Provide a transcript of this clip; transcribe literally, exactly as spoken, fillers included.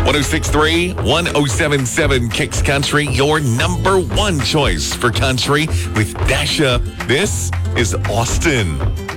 six three, ten seventy-seven Kicks Country, your number one choice for country with Dasha. This is Austin.